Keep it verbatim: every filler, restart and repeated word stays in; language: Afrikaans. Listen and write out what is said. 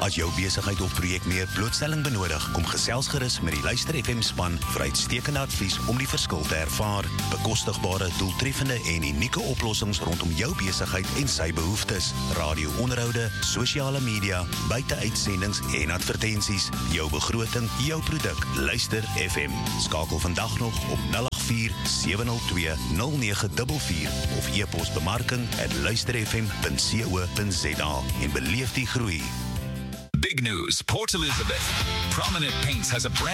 As jou besigheid of projek meer blootstelling benodig, kom gesels gerus met die Luister F M span vir uitstekende advies om die verskil te ervaar. Bekostigbare, doeltreffende en unieke oplossings rondom jou besigheid en sy behoeftes. Radio-onderhoude, sosiale media, buite-uitsendings en advertensies. Jou begroting, jou produk. Luister F M. Skakel vandag nog op nul agt vier sewe nul twee nul nege vier vier of e-pos bemarking at luisterfm punt co punt za en beleef die groei. Big news, Port Elizabeth. Prominent Paints has a brand